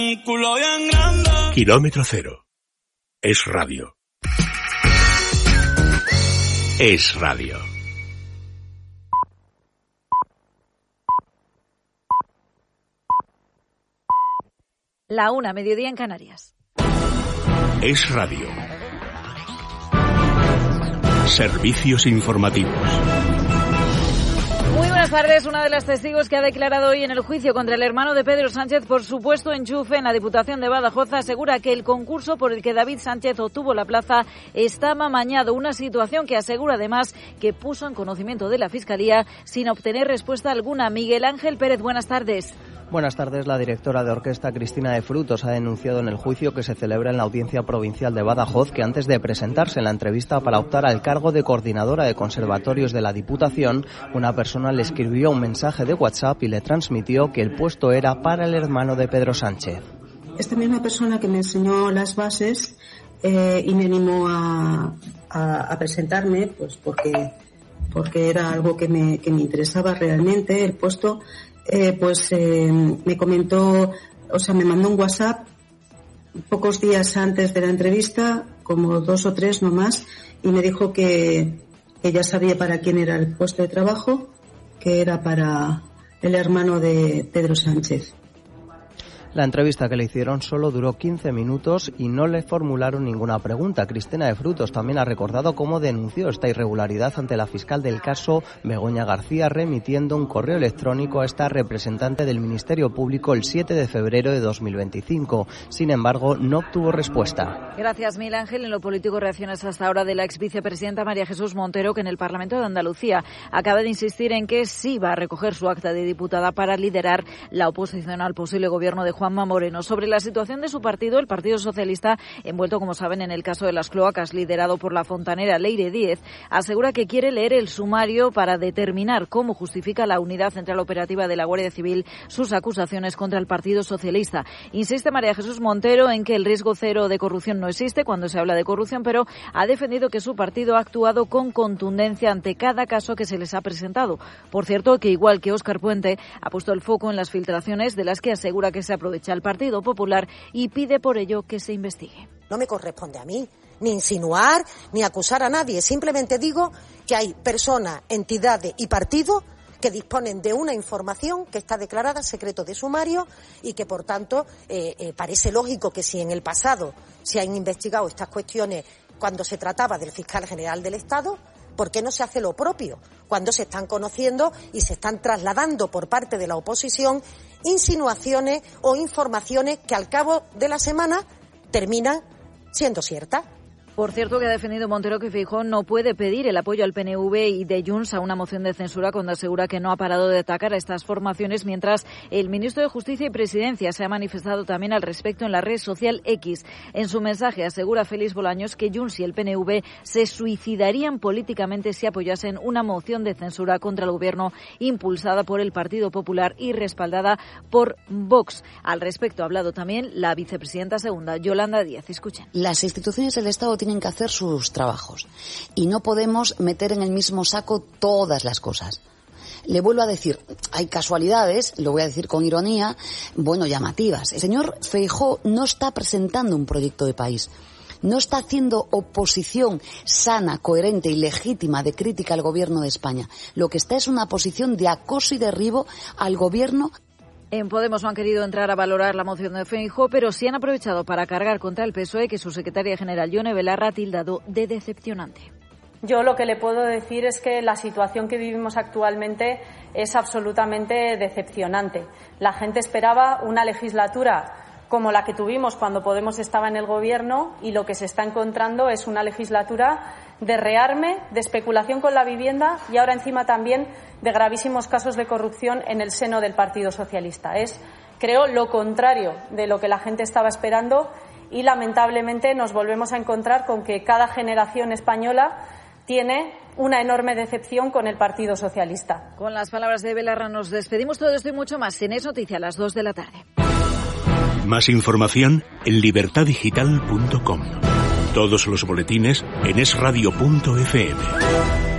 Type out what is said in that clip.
Kilómetro Cero. Es radio. Es radio. La 1, mediodía en Canarias. Es radio. Servicios informativos. Muy buenas tardes. Una de las testigos que ha declarado hoy en el juicio contra el hermano de Pedro Sánchez por supuesto enchufe en la Diputación de Badajoz asegura que el concurso por el que David Sánchez obtuvo la plaza estaba amañado. Una situación que asegura además que puso en conocimiento de la Fiscalía sin obtener respuesta alguna. Miguel Ángel Pérez, buenas tardes. Buenas tardes. La directora de orquesta Cristina de Frutos ha denunciado en el juicio que se celebra en la Audiencia Provincial de Badajoz que antes de presentarse en la entrevista para optar al cargo de coordinadora de conservatorios de la Diputación, una persona le escribió un mensaje de WhatsApp y le transmitió que el puesto era para el hermano de Pedro Sánchez. Esta misma persona que me enseñó las bases y me animó a presentarme, pues porque era algo que me interesaba realmente el puesto. Me comentó, me mandó un WhatsApp pocos días antes de la entrevista, como 2 o 3 no más, y me dijo que ya sabía para quién era el puesto de trabajo, que era para el hermano de Pedro Sánchez. La entrevista que le hicieron solo duró 15 minutos y no le formularon ninguna pregunta. Cristina de Frutos también ha recordado cómo denunció esta irregularidad ante la fiscal del caso, Begoña García, remitiendo un correo electrónico a esta representante del Ministerio Público el 7 de febrero de 2025. Sin embargo, no obtuvo respuesta. Gracias, Miguel Ángel. En lo político, reacciones hasta ahora de la ex vicepresidenta María Jesús Montero, que en el Parlamento de Andalucía acaba de insistir en que sí va a recoger su acta de diputada para liderar la oposición al posible gobierno de Juanma Moreno. Sobre la situación de su partido, el Partido Socialista, envuelto, como saben, en el caso de las cloacas, liderado por la fontanera Leire Díez, asegura que quiere leer el sumario para determinar cómo justifica la Unidad Central Operativa de la Guardia Civil sus acusaciones contra el Partido Socialista. Insiste María Jesús Montero en que el riesgo cero de corrupción no existe cuando se habla de corrupción, pero ha defendido que su partido ha actuado con contundencia ante cada caso que se les ha presentado. Por cierto, que igual que Óscar Puente, ha puesto el foco en las filtraciones de las que asegura que se aprovecha el Partido Popular y pide por ello que se investigue. No me corresponde a mí ni insinuar ni acusar a nadie. Simplemente digo que hay personas, entidades y partidos que disponen de una información que está declarada secreto de sumario y que, por tanto, parece lógico que si en el pasado se han investigado estas cuestiones cuando se trataba del fiscal general del Estado, ¿por qué no se hace lo propio cuando se están conociendo y se están trasladando por parte de la oposición insinuaciones o informaciones que al cabo de la semana terminan siendo ciertas? Por cierto, que ha defendido Montero que Feijóo no puede pedir el apoyo al PNV y de Junts a una moción de censura cuando asegura que no ha parado de atacar a estas formaciones, mientras el ministro de Justicia y Presidencia se ha manifestado también al respecto en la red social X. En su mensaje asegura Félix Bolaños que Junts y el PNV se suicidarían políticamente si apoyasen una moción de censura contra el gobierno impulsada por el Partido Popular y respaldada por Vox. Al respecto ha hablado también la vicepresidenta segunda, Yolanda Díaz. Escuchen. Las instituciones del Estado tienen que hacer sus trabajos y no podemos meter en el mismo saco todas las cosas. Le vuelvo a decir, hay casualidades, lo voy a decir con ironía, llamativas. El señor Feijóo no está presentando un proyecto de país, no está haciendo oposición sana, coherente y legítima de crítica al gobierno de España. Lo que está es una posición de acoso y derribo al gobierno. En Podemos no han querido entrar a valorar la moción de Feijóo, pero sí han aprovechado para cargar contra el PSOE, que su secretaria general, Yone Belarra, ha tildado de decepcionante. Yo lo que le puedo decir es que la situación que vivimos actualmente es absolutamente decepcionante. La gente esperaba una legislatura como la que tuvimos cuando Podemos estaba en el gobierno y lo que se está encontrando es una legislatura de rearme, de especulación con la vivienda y ahora encima también de gravísimos casos de corrupción en el seno del Partido Socialista. Es, creo, lo contrario de lo que la gente estaba esperando y lamentablemente nos volvemos a encontrar con que cada generación española tiene una enorme decepción con el Partido Socialista. Con las palabras de Belarra nos despedimos. Todo esto y mucho más. Si Es Noticia a las 2 de la tarde. Más información en libertadigital.com. Todos los boletines en esradio.fm.